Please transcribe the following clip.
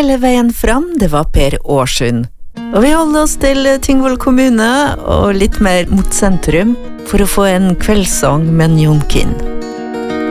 hele veien fram, det var Per Årsund. Og vi holder oss til Tingvoll kommune og litt mer mot sentrum for å få en kveldssang med Jon Kinn.